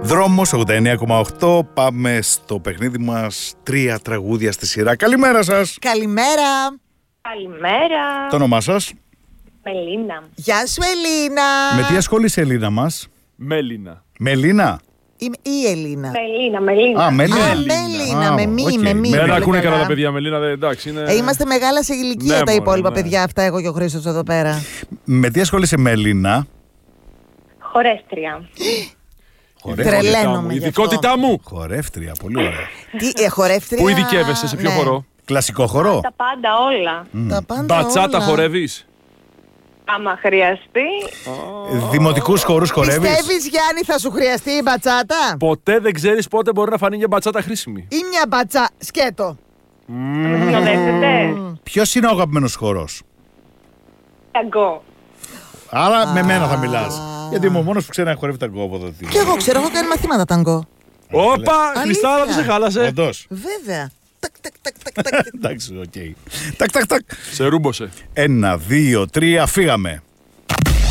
Δρόμος 89,8. Πάμε στο παιχνίδι μας. 3 τραγούδια στη σειρά. Καλημέρα σας. Καλημέρα. Καλημέρα. Το όνομά σας? Μελίνα. Γεια σου, Ελίνα. Με τι ασχολείσαι, Ελίνα μας? Μέλινα. Μελίνα. Η Ελίνα. Μελίνα. Α, Μελίνα. Μελίνα, με μη, οκ. με μη. Δεν πολύ ακούνε καλά. καλά τα παιδιά, Μελίνα, εντάξει. Είναι... Είμαστε μεγάλα σε ηλικία Ναι, τα υπόλοιπα μωρέ, ναι. παιδιά αυτά, εγώ και ο Χρήστος εδώ πέρα. Με τι ασχολείσαι, Μελίνα? Χορέστρια. Τρελαίνομαι γι' αυτό. Ειδικότητά μου. Χορεύτρια, πολύ ωραία. Τι, χορεύτρια. Πού ειδικεύεσαι, σε ποιο ναι. χορό? Κλασικό χορό. Τα πάντα όλα. Τα πάντα Μπατσάτα όλα. χορεύεις? Άμα χρειαστεί. Δημοτικούς χορούς χορεύεις? Πιστεύεις, Γιάννη, θα σου χρειαστεί η μπατσάτα? Ποτέ δεν ξέρεις πότε μπορεί να φανεί μια μπατσάτα χρήσιμη. Ή μια μπατσα... Σκέτο. Με συνοδεύετε. Ποιος είναι ο αγαπημένος χορός? Ταγκό. Άρα με μένα θα μιλάς. Γιατί είμαι ο μόνος που ξέρει να χορεύει ταγκό από εδώ. Κι εγώ ξέρω, έχω κάνει μαθήματα ταγκό. Όπα, Χριστάρα, δεν σε χάλασε. Όντως. Βέβαια. Τακ, τακ, τακ, τακ, τακ. Εντάξει, οκ. Τακ, τακ, τακ. Σε ρούμποσε. 1, 2, 3, φύγαμε.